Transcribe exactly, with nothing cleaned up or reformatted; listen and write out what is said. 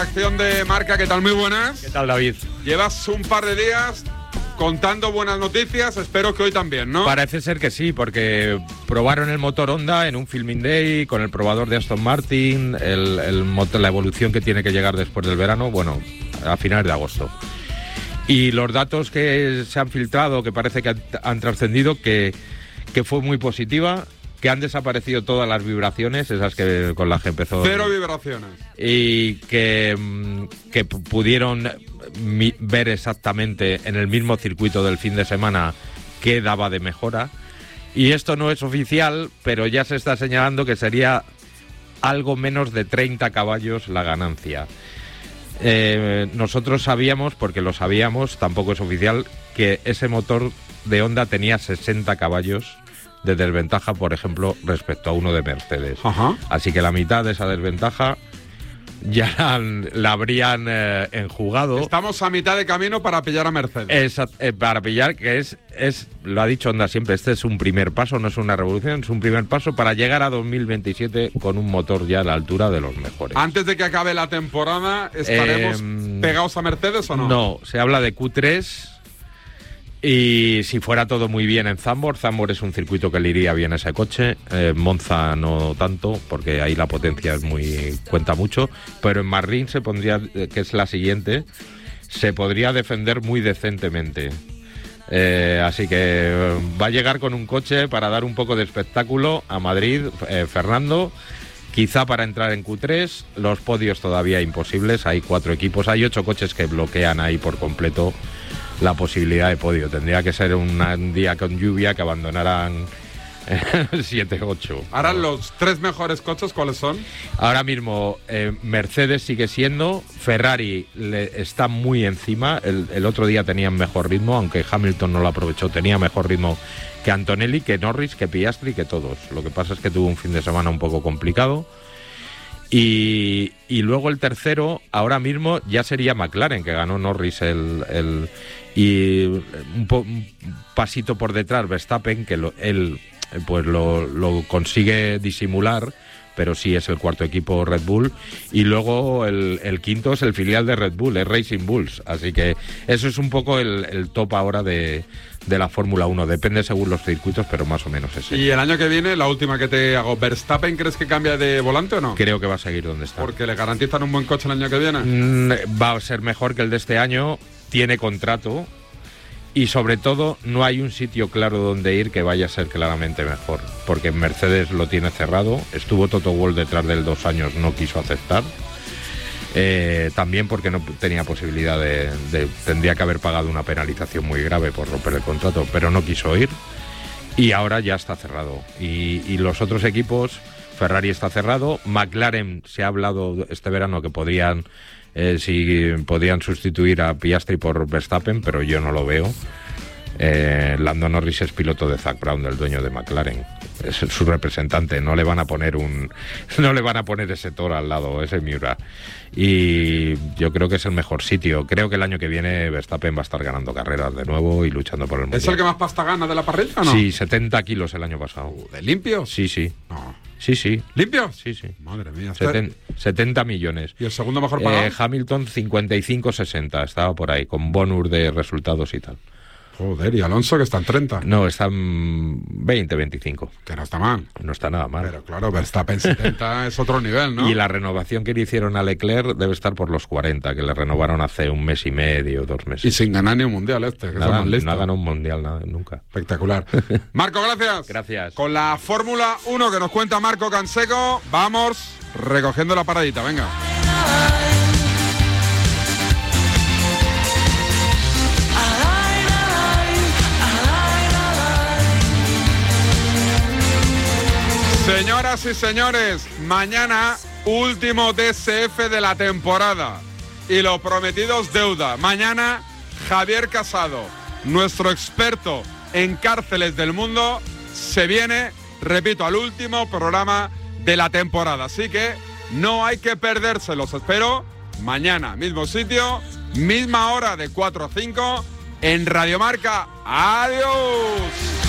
redacción de Marca. ¿Qué tal? Muy buenas. ¿Qué tal, David? Llevas un par de días contando buenas noticias, espero que hoy también, ¿no? Parece ser que sí, porque probaron el motor Honda en un Filming Day con el probador de Aston Martin, el, el motor, la evolución que tiene que llegar después del verano, bueno, a finales de agosto. Y los datos que se han filtrado, que parece que han, han trascendido, que, que fue muy positiva, que han desaparecido todas las vibraciones, esas que con las que empezó... Cero vibraciones. Y que, que pudieron ver exactamente en el mismo circuito del fin de semana qué daba de mejora. Y esto no es oficial, pero ya se está señalando que sería algo menos de treinta caballos la ganancia. Eh, nosotros sabíamos, porque lo sabíamos, tampoco es oficial, que ese motor de Honda tenía sesenta caballos de desventaja, por ejemplo, respecto a uno de Mercedes. Ajá. Así que la mitad de esa desventaja ya la, la habrían eh, enjugado. Estamos a mitad de camino para pillar a Mercedes. Esa, eh, para pillar, que es, es, lo ha dicho Honda siempre, este es un primer paso, no es una revolución, es un primer paso para llegar a dos mil veintisiete con un motor ya a la altura de los mejores. Antes de que acabe la temporada, ¿estaremos eh, pegados a Mercedes o no? No, se habla de Q tres. Y si fuera todo muy bien en Zandvoort, Zandvoort es un circuito que le iría bien a ese coche, eh, Monza no tanto, porque ahí la potencia es muy cuenta mucho, pero en Marrin se pondría, que es la siguiente, se podría defender muy decentemente. Eh, así que va a llegar con un coche para dar un poco de espectáculo a Madrid, eh, Fernando, quizá para entrar en Q tres, los podios todavía imposibles, hay cuatro equipos, hay ocho coches que bloquean ahí por completo la posibilidad de podio. Tendría que ser un día con lluvia que abandonaran siete ocho. Ahora, los tres mejores coches, ¿cuáles son? Ahora mismo eh, Mercedes sigue siendo, Ferrari le está muy encima, el, el otro día tenían mejor ritmo, aunque Hamilton no lo aprovechó, tenía mejor ritmo que Antonelli, que Norris, que Piastri, que todos. Lo que pasa es que tuvo un fin de semana un poco complicado. Y, y luego el tercero, ahora mismo, ya sería McLaren, que ganó Norris el... el y un, po, un pasito por detrás Verstappen, que lo, él pues lo, lo consigue disimular, pero sí es el cuarto equipo Red Bull. Y luego el, el quinto es el filial de Red Bull, es Racing Bulls. Así que eso es un poco el, el top ahora de, de la Fórmula uno. Depende según los circuitos, pero más o menos ese. Y el año que viene, la última que te hago, ¿Verstappen crees que cambia de volante o no? Creo que va a seguir donde está. ¿Porque le garantizan un buen coche el año que viene? Mm, va a ser mejor que el de este año, tiene contrato. Y sobre todo, no hay un sitio claro donde ir que vaya a ser claramente mejor. Porque Mercedes lo tiene cerrado. Estuvo Toto Wolff detrás de él dos años, no quiso aceptar. Eh, también porque no tenía posibilidad de, de... Tendría que haber pagado una penalización muy grave por romper el contrato, pero no quiso ir. Y ahora ya está cerrado. Y, y los otros equipos, Ferrari está cerrado. McLaren, se ha hablado este verano que podían... Eh, si podían sustituir a Piastri por Verstappen, pero yo no lo veo. Eh, Lando Norris es piloto de Zak Brown, el dueño de McLaren. Es su representante. No le van a poner un, no le van a poner ese Toro al lado, ese Miura. Y yo creo que es el mejor sitio. Creo que el año que viene Verstappen va a estar ganando carreras de nuevo y luchando por el mundial. ¿Es el que más pasta gana de la parrilla o no? Sí, setenta kilos el año pasado. ¿De limpio? Sí, sí. No. Sí, sí. ¿Limpio? Sí, sí. Madre mía. Seten, setenta millones. ¿Y el segundo mejor pagado? Eh, Hamilton cincuenta y cinco sesenta, estaba por ahí, con bonus de resultados y tal. Joder, y Alonso que está en treinta. No, está en veinte, veinticinco. Que no está mal. No está nada mal. Pero claro, Verstappen setenta es otro nivel, ¿no? Y la renovación que le hicieron a Leclerc debe estar por los cuarenta, que le renovaron hace un mes y medio, dos meses. Y sin ganar ni un mundial este, que nada, más listo. No ha ganado un mundial nada, nunca. Espectacular. Marco, gracias. Gracias. Con la Fórmula uno que nos cuenta Marco Canseco, vamos recogiendo la paradita, venga. Señoras y señores, mañana último D S F de la temporada y lo prometido es deuda. Mañana Javier Casado, nuestro experto en cárceles del mundo, se viene, repito, al último programa de la temporada. Así que no hay que perderse, los espero mañana, mismo sitio, misma hora de cuatro a cinco en Radio Marca. ¡Adiós!